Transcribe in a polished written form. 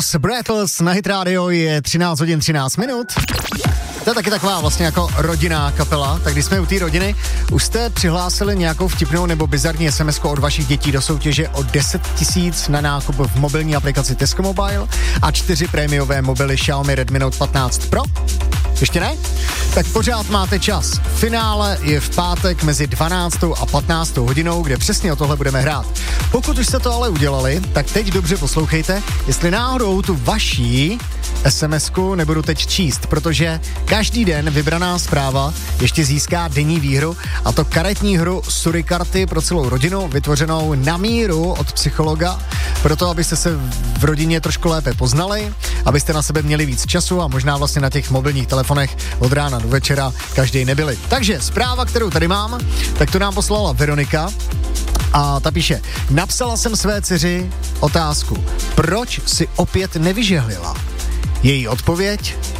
Doors, Breathless na Hit Radio, je 13 hodin 13 minut. To je taky taková vlastně jako rodinná kapela, tak když jsme u té rodiny, už jste přihlásili nějakou vtipnou nebo bizarní SMS-ku od vašich dětí do soutěže o 10 000 na nákup v mobilní aplikaci Tesco Mobile a 4 prémiové mobily Xiaomi Redmi Note 15 Pro? Ještě ne? Tak pořád máte čas. Finále je v pátek mezi 12. a 15. hodinou, kde přesně o tohle budeme hrát. Pokud už jste to ale udělali, tak teď dobře poslouchejte, jestli náhodou tu vaší SMS-ku nebudu teď číst, protože každý den vybraná zpráva ještě získá denní výhru, a to karetní hru Surikarty pro celou rodinu, vytvořenou na míru od psychologa, proto abyste se v rodině trošku lépe poznali, abyste na sebe měli víc času a možná vlastně na těch mobilních telefonech od rána do večera každý nebyli. Takže zpráva, kterou tady mám, tak to nám poslala Veronika a ta píše: napsala jsem své dceři otázku, proč si opět nevyžehlila? Její odpověď: